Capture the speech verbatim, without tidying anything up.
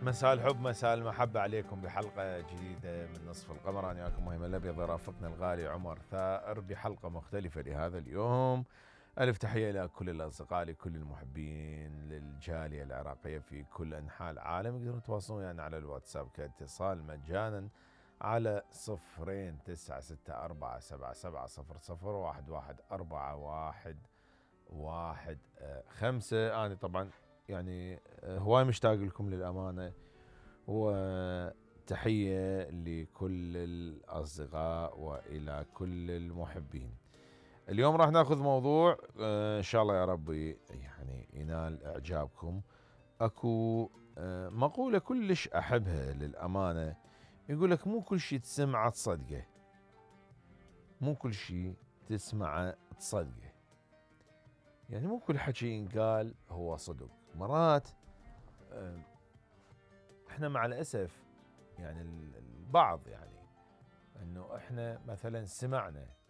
مساء الحب مساء المحبة عليكم بحلقة جديدة من نصف القمر. أنا وياكم مهم الأبيض، رافقنا الغالي عمر ثائر بحلقة مختلفة لهذا اليوم. ألف تحية إلى كل الأصدقاء، لكل المحبين للجالية العراقية في كل أنحاء العالم. يقدرون يتواصلون يعني على الواتساب كاتصال مجانا على صفرين تسعة ستة أربعة سبعة سبعة صفر صفر واحد واحد أربعة واحد واحد خمسة. أنا طبعا يعني هواي مشتاق لكم للأمانة، وتحية لكل الأصدقاء وإلى كل المحبين. اليوم راح ناخذ موضوع إن شاء الله يا ربي يعني ينال إعجابكم. أكو مقولة كلش أحبها للأمانة، يقولك مو كل شيء تسمعه تصدقه، مو كل شيء تسمعه تصدقه. يعني مو كل حكي ينقال هو صدق. مرات احنا مع الاسف يعني البعض يعني انه احنا مثلا سمعنا